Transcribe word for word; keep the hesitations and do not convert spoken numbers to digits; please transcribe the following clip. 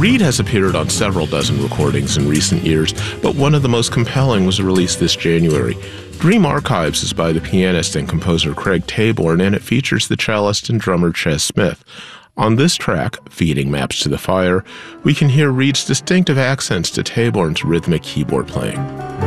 Reed has appeared on several dozen recordings in recent years, but one of the most compelling was released this January. Dream Archives is by the pianist and composer Craig Taborn, and it features the cellist and drummer Ches Smith. On this track, Feeding Maps to the Fire, we can hear Reed's distinctive accents to Taborn's rhythmic keyboard playing.